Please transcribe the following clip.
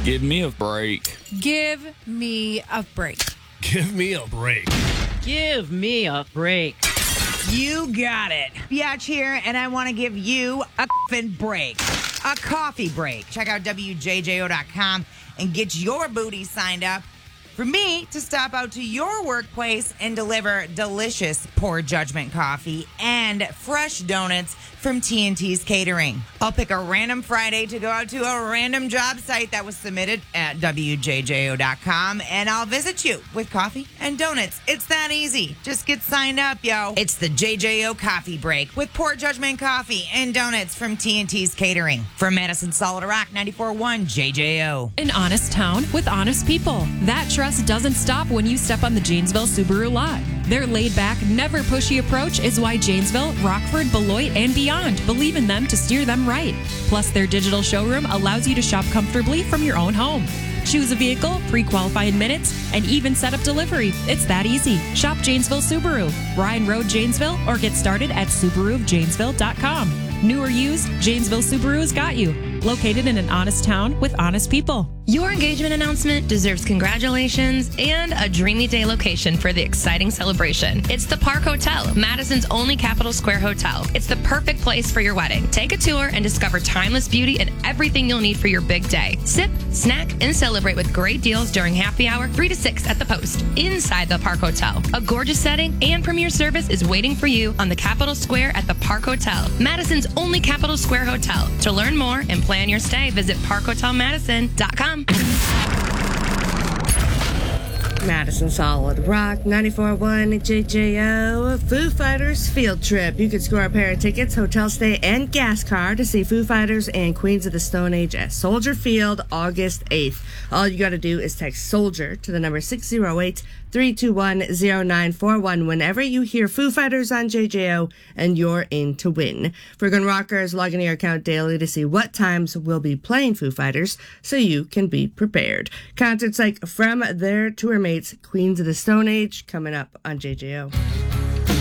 Give me a break. Give me a break. Give me a break. Give me a break. You got it. Biatch here, and I want to give you a f***ing break. A coffee break. Check out WJJO.com and get your booty signed up for me to stop out to your workplace and deliver delicious Poor Judgment coffee and fresh donuts from TNT's Catering. I'll pick a random Friday to go out to a random job site that was submitted at WJJO.com, and I'll visit you with coffee and donuts. It's that easy. Just get signed up, yo. It's the JJO Coffee Break with Poor Judgment coffee and donuts from TNT's Catering. From Madison Solid Rock 94.1 JJO. An honest town with honest people. That trust doesn't stop when you step on the Janesville Subaru lot. Their laid-back, never pushy approach is why Janesville, Rockford, Beloit, and beyond believe in them to steer them right. Plus, their digital showroom allows you to shop comfortably from your own home. Choose a vehicle, pre-qualify in minutes, and even set up delivery. It's that easy. Shop Janesville Subaru, Ryan Road, Janesville, or get started at SubaruofJanesville.com. New or used, Janesville Subaru has got you. Located in an honest town with honest people. Your engagement announcement deserves congratulations and a dreamy day location for the exciting celebration. It's the Park Hotel, Madison's only Capitol Square hotel. It's the perfect place for your wedding. Take a tour and discover timeless beauty and everything you'll need for your big day. Sip, snack, and celebrate with great deals during happy hour 3 to 6 at the Post, inside the Park Hotel. A gorgeous setting and premier service is waiting for you on the Capitol Square at the Park Hotel, Madison's only Capitol Square hotel. To learn more and plan your stay, visit parkhotelmadison.com. Madison Solid Rock 94.1 JJO. Foo Fighters field trip. You can score a pair of tickets, hotel stay, and gas card to see Foo Fighters and Queens of the Stone Age at Soldier Field August 8th. All you got to do is text SOLDIER to the number 608-321-0941 whenever you hear Foo Fighters on JJO and you're in to win. Friggin' Rockers, log into your account daily to see what times we'll be playing Foo Fighters so you can be prepared. Concerts like From Their Tour Mates, Queens of the Stone Age, coming up on JJO.